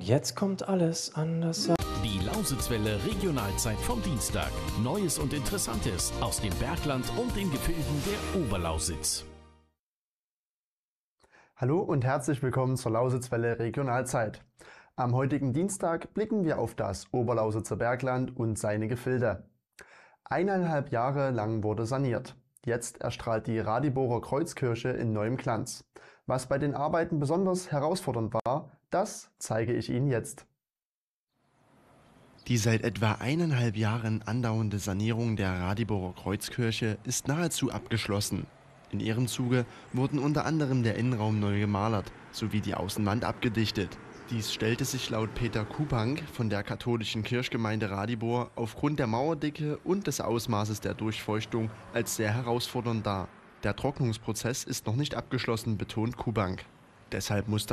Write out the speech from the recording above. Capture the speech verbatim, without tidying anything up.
jetzt kommt alles anders. Die Lausitzwelle Regionalzeit vom Dienstag. Neues und Interessantes aus dem Bergland und den Gefilden der Oberlausitz. Hallo und herzlich willkommen zur Lausitzwelle Regionalzeit. Am heutigen Dienstag blicken wir auf das Oberlausitzer Bergland und seine Gefilde. Eineinhalb Jahre lang wurde saniert. Jetzt erstrahlt die Radiborer Kreuzkirche in neuem Glanz. Was bei den Arbeiten besonders herausfordernd war, das zeige ich Ihnen jetzt. Die seit etwa eineinhalb Jahren andauernde Sanierung der Radiborer Kreuzkirche ist nahezu abgeschlossen. In ihrem Zuge wurden unter anderem der Innenraum neu gemalert sowie die Außenwand abgedichtet. Dies stellte sich laut Peter Kubank von der katholischen Kirchgemeinde Radibor aufgrund der Mauerdicke und des Ausmaßes der Durchfeuchtung als sehr herausfordernd dar. Der Trocknungsprozess ist noch nicht abgeschlossen, betont Kubank. Deshalb musste